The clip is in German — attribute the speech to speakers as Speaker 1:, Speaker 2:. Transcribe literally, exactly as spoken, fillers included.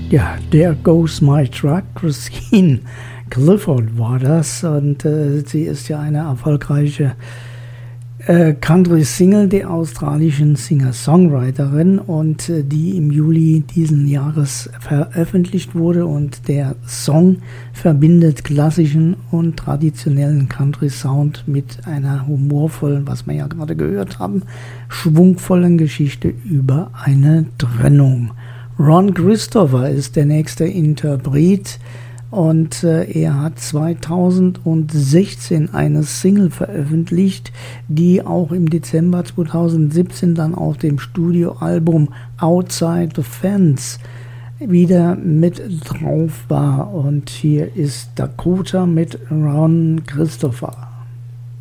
Speaker 1: Ja, There Goes My Truck, Christine Clifford war das, und äh, sie ist ja eine erfolgreiche äh, Country-Single der australischen Singer-Songwriterin, und äh, die im Juli diesen Jahres veröffentlicht wurde, und der Song verbindet klassischen und traditionellen Country-Sound mit einer humorvollen, was wir ja gerade gehört haben, schwungvollen Geschichte über eine Trennung. Ron Christopher ist der nächste Interpret, und äh, er hat zweitausendsechzehn eine Single veröffentlicht, die auch im Dezember zweitausendsiebzehn dann auf dem Studioalbum Outside the Fence wieder mit drauf war. Und hier ist Dakota mit Ron Christopher.